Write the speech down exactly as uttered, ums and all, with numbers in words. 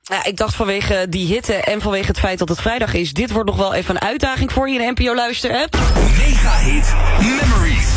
Ja, ik dacht vanwege die hitte en vanwege het feit dat het vrijdag is... dit wordt nog wel even een uitdaging voor je in de N P O Luister-app. Mega Hit Memories.